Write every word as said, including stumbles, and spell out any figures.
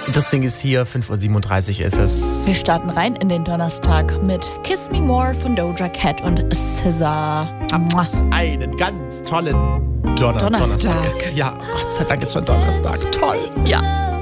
Das Ding ist hier, fünf Uhr siebenunddreißig ist es. Wir starten rein in den Donnerstag mit Kiss Me More von Doja Cat und S Z A. Einen ganz tollen Donner- Donnerstag. Donnerstag. Ja, Gott sei Dank ist schon Donnerstag. Toll. Ja.